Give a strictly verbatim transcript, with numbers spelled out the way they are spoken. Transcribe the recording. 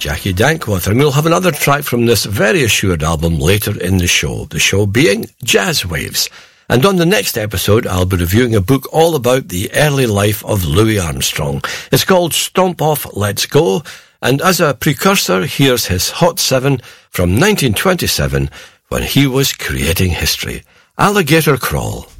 Jackie Dankworth, and we'll have another track from this very assured album later in the show, the show being Jazz Waves. And on the next episode, I'll be reviewing a book all about the early life of Louis Armstrong. It's called Stomp Off, Let's Go, and as a precursor, here's his Hot Seven from nineteen twenty-seven, when he was creating history. Alligator Crawl.